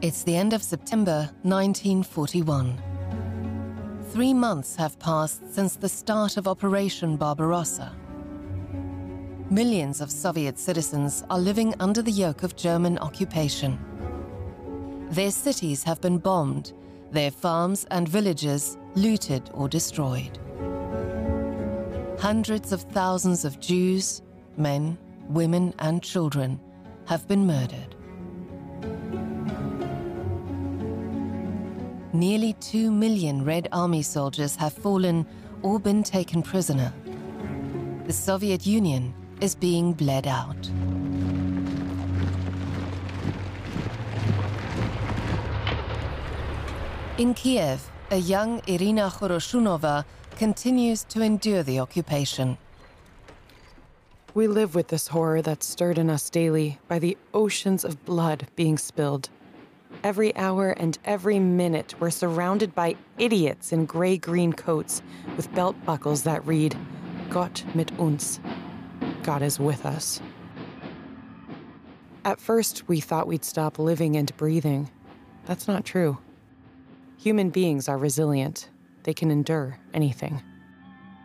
It's the end of September 1941. 3 months have passed since the start of Operation Barbarossa. Millions of Soviet citizens are living under the yoke of German occupation. Their cities have been bombed, their farms and villages looted or destroyed. Hundreds of thousands of Jews, men, women and children have been murdered. Nearly 2 million Red Army soldiers have fallen or been taken prisoner. The Soviet Union is being bled out. In Kiev, a young Irina Khoroshunova continues to endure the occupation. We live with this horror that's stirred in us daily by the oceans of blood being spilled. Every hour and every minute, we're surrounded by idiots in gray-green coats with belt buckles that read, Gott mit uns. God is with us. At first, we thought we'd stop living and breathing. That's not true. Human beings are resilient. They can endure anything.